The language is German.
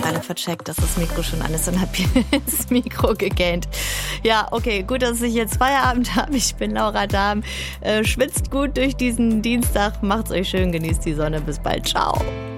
gerade vercheckt, dass das Mikro schon an ist und habe ins Mikro gegähnt. Ja, okay, gut, dass ich jetzt Feierabend habe. Ich bin Laura Dahm. Schwitzt gut durch diesen Dienstag. Macht's euch schön, genießt die Sonne. Bis bald. Ciao.